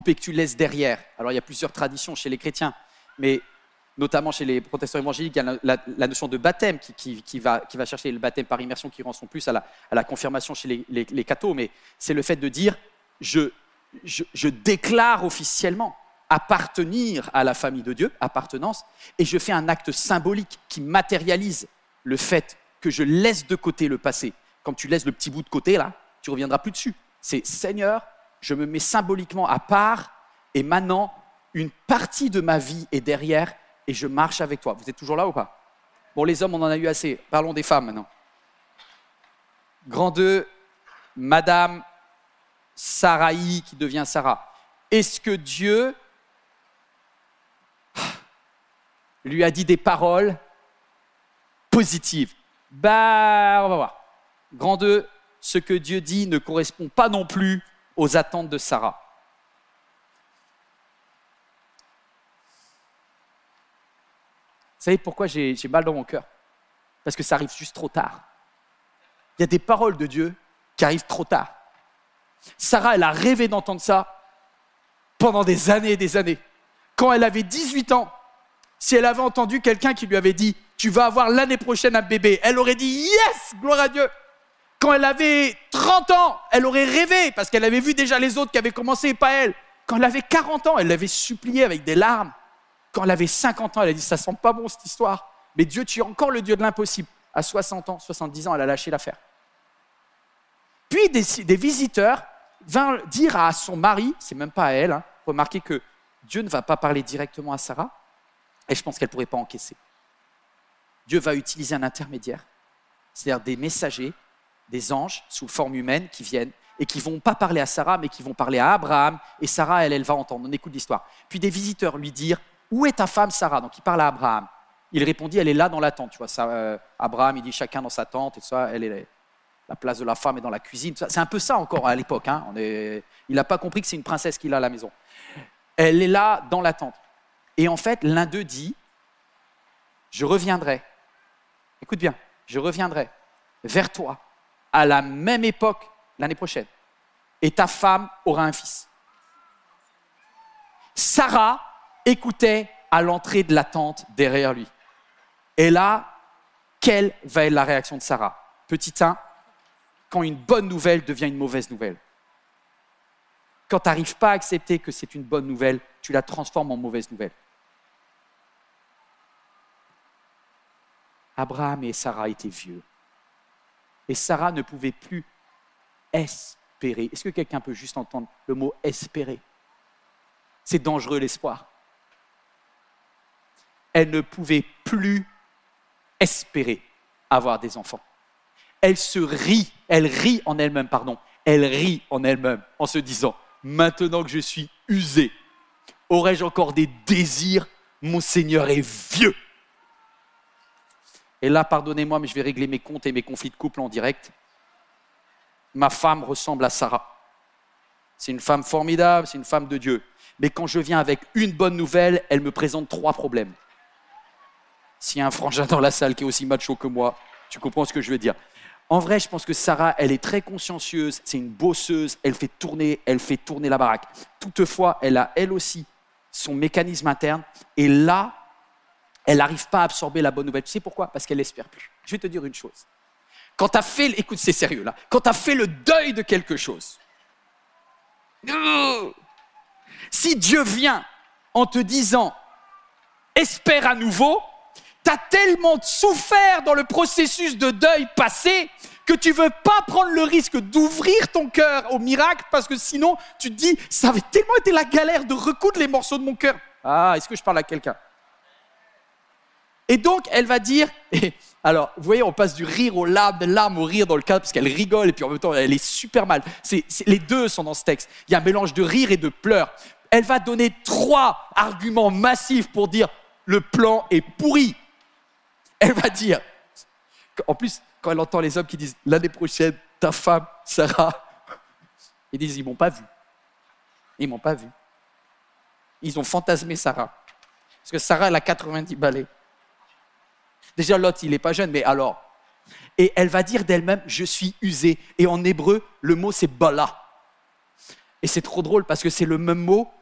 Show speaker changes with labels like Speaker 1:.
Speaker 1: et que tu laisses derrière. Alors, il y a plusieurs traditions chez les chrétiens, mais notamment chez les protestants évangéliques, il y a la notion de baptême qui va chercher le baptême par immersion qui ressemble plus à la confirmation chez les cathos, mais c'est le fait de dire je déclare officiellement appartenir à la famille de Dieu, appartenance, et je fais un acte symbolique qui matérialise le fait que je laisse de côté le passé. Quand tu laisses le petit bout de côté, là, tu ne reviendras plus dessus. C'est Seigneur, je me mets symboliquement à part, et maintenant, une partie de ma vie est derrière, et je marche avec toi. Vous êtes toujours là ou pas? Bon, les hommes, on en a eu assez. Parlons des femmes maintenant. Grand 2, Madame Sarai qui devient Sarah. Est-ce que Dieu lui a dit des paroles positives? On va voir. Grand 2, ce que Dieu dit ne correspond pas non plus aux attentes de Sarah. Vous savez pourquoi j'ai mal dans mon cœur? Parce que ça arrive juste trop tard. Il y a des paroles de Dieu qui arrivent trop tard. Sarah, elle a rêvé d'entendre ça pendant des années et des années. Quand elle avait 18 ans, si elle avait entendu quelqu'un qui lui avait dit « Tu vas avoir l'année prochaine un bébé », elle aurait dit « Yes, gloire à Dieu ». Quand elle avait 30 ans, elle aurait rêvé parce qu'elle avait vu déjà les autres qui avaient commencé et pas elle. Quand elle avait 40 ans, elle l'avait supplié avec des larmes. Quand elle avait 50 ans, elle a dit « Ça sent pas bon cette histoire ». Mais Dieu, tu es encore le Dieu de l'impossible. À 60 ans, 70 ans, elle a lâché l'affaire. Puis des visiteurs vinrent dire à son mari, c'est même pas à elle, hein, remarquez que Dieu ne va pas parler directement à Sarah, et je pense qu'elle ne pourrait pas encaisser. Dieu va utiliser un intermédiaire, c'est-à-dire des messagers, des anges sous forme humaine qui viennent et qui ne vont pas parler à Sarah, mais qui vont parler à Abraham, et Sarah, elle va entendre. On écoute l'histoire. Puis des visiteurs lui dirent « Où est ta femme Sarah ?» Donc il parle à Abraham. Il répondit « Elle est là dans la tente. » Tu vois, ça, Abraham, il dit « Chacun dans sa tente. » Et tout ça, la place de la femme est dans la cuisine. C'est un peu ça encore à l'époque. Hein. Il n'a pas compris que c'est une princesse qu'il a à la maison. Elle est là dans la tente. Et en fait, l'un d'eux dit « Je reviendrai. » Écoute bien, je reviendrai vers toi à la même époque l'année prochaine. Et ta femme aura un fils. Sarah écoutait à l'entrée de la tente derrière lui. Et là, quelle va être la réaction de Sarah? Petit 1, quand une bonne nouvelle devient une mauvaise nouvelle. Quand tu n'arrives pas à accepter que c'est une bonne nouvelle, tu la transformes en mauvaise nouvelle. Abraham et Sarah étaient vieux. Et Sarah ne pouvait plus espérer. Est-ce que quelqu'un peut juste entendre le mot espérer? C'est dangereux l'espoir. Elle ne pouvait plus espérer avoir des enfants. Elle rit en elle-même en se disant « Maintenant que je suis usée, aurais-je encore des désirs? Mon Seigneur est vieux. » Et là, pardonnez-moi, mais je vais régler mes comptes et mes conflits de couple en direct. Ma femme ressemble à Sarah. C'est une femme formidable, c'est une femme de Dieu. Mais quand je viens avec une bonne nouvelle, elle me présente 3 problèmes. S'il y a un frangin dans la salle qui est aussi macho que moi, tu comprends ce que je veux dire. En vrai, je pense que Sarah, elle est très consciencieuse, c'est une bosseuse, elle fait tourner la baraque. Toutefois, elle a elle aussi son mécanisme interne. Et là, elle n'arrive pas à absorber la bonne nouvelle. Tu sais pourquoi? Parce qu'elle n'espère plus. Je vais te dire une chose. Quand tu as fait, écoute, c'est sérieux là, quand tu as fait le deuil de quelque chose, si Dieu vient en te disant « espère à nouveau », tu as tellement souffert dans le processus de deuil passé que tu ne veux pas prendre le risque d'ouvrir ton cœur au miracle parce que sinon, tu te dis « ça avait tellement été la galère de recoudre les morceaux de mon cœur. » Ah, est-ce que je parle à quelqu'un? Et donc, elle va dire, alors, vous voyez, on passe du rire aux larmes, des larmes au rire dans le cadre, parce qu'elle rigole et puis en même temps, elle est super mal. Les deux sont dans ce texte. Il y a un mélange de rire et de pleurs. Elle va donner 3 arguments massifs pour dire le plan est pourri. Elle va dire, en plus, quand elle entend les hommes qui disent l'année prochaine, ta femme, Sarah, ils disent ils m'ont pas vu. Ils m'ont pas vu. Ils ont fantasmé Sarah. Parce que Sarah, elle a 90 balais. Déjà, Lot, il n'est pas jeune, mais alors. Et elle va dire d'elle-même, je suis usée. Et en hébreu, le mot, c'est bala. Et c'est trop drôle parce que c'est le même mot